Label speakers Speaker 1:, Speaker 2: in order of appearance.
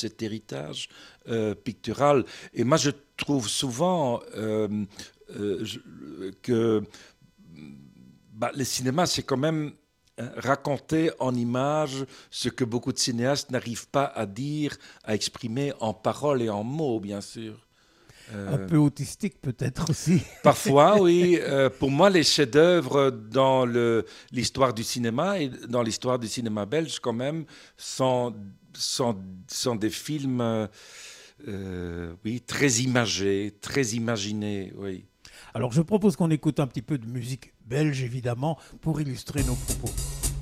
Speaker 1: cet héritage pictural. Et moi, je trouve souvent je- que le cinéma, c'est quand même raconter en images ce que beaucoup de cinéastes n'arrivent pas à dire, à exprimer en paroles et en mots, bien sûr.
Speaker 2: Un
Speaker 1: Euh,
Speaker 2: peu autistique peut-être aussi.
Speaker 1: Parfois, oui. Pour moi, les chefs-d'œuvre dans l'histoire du cinéma et dans l'histoire du cinéma belge, quand même, sont des films, oui, très imagés, très imaginés, oui.
Speaker 2: Alors je propose qu'on écoute un petit peu de musique belge évidemment pour illustrer nos propos.